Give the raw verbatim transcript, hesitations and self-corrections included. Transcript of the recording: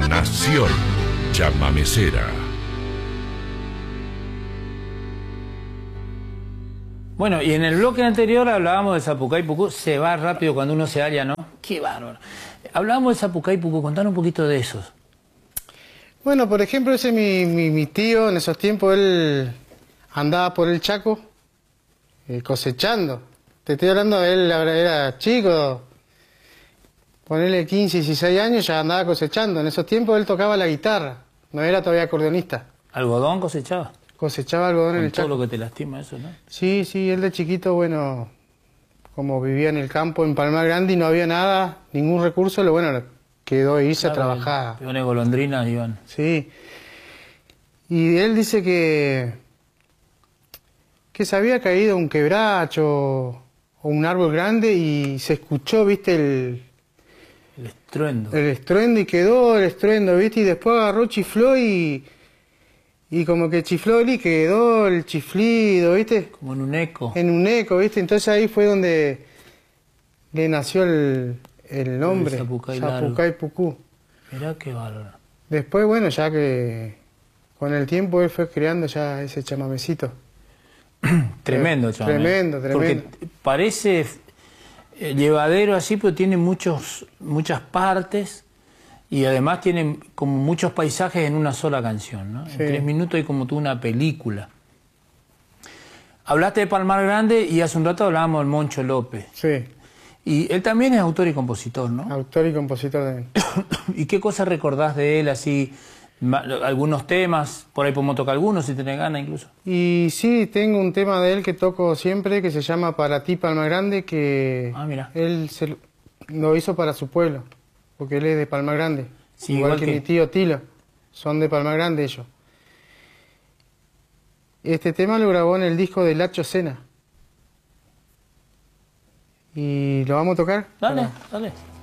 Nación Chamamecera. Bueno, y en el bloque anterior hablábamos de Zapucay Pucú. Se va rápido cuando uno se halla, ¿no? ¡Qué bárbaro! Hablábamos de Zapucay Pucú. Contanos un poquito de esos. Bueno, por ejemplo, ese mi, mi, mi tío, en esos tiempos, él andaba por el Chaco eh, cosechando. Te estoy hablando de él, era chico, ponerle quince, dieciséis años, ya andaba cosechando. En esos tiempos él tocaba la guitarra, no era todavía acordeonista. ¿Algodón cosechaba? Cosechaba algodón Con en el todo Chaco. lo que te lastima eso, ¿no? Sí, sí, él de chiquito, bueno, como vivía en el campo, en Palmar Grande, y no había nada, ningún recurso, lo bueno, quedó irse Claro, a trabajar. Peones golondrinas iban. Sí. Y él dice que, que se había caído un quebracho o un árbol grande y se escuchó, viste, el, El estruendo. el estruendo y quedó el estruendo, viste, y después agarró, chifló y, y como que chifló él y quedó el chiflido, viste. Como en un eco. En un eco, viste, entonces ahí fue donde le nació el, el nombre, El Zapucay Zapucay Pucú. Mirá qué bárbaro. Después, bueno, ya que con el tiempo él fue creando ya ese chamamecito. Tremendo, chaval. Tremendo, tremendo. Porque parece eh, llevadero así, pero tiene muchos, muchas partes y además tiene como muchos paisajes en una sola canción, ¿no? Sí. En tres minutos hay como tú una película. Hablaste de Palmar Grande y hace un rato hablábamos del Moncho López. Sí, Y él también es autor y compositor, ¿no? autor y compositor de él. ¿Y qué cosas recordás de él así? Algunos temas, por ahí podemos tocar algunos si tenés ganas incluso. Y sí, tengo un tema de él que toco siempre que se llama Para ti, Palmar Grande, que Ah, mira. él se lo, lo hizo para su pueblo, porque él es de Palmar Grande. Sí, igual, igual que, que- mi tío Tilo, son de Palmar Grande ellos. Este tema lo grabó en el disco de Lacho Sena. Y lo vamos a tocar. Dale, Para- dale.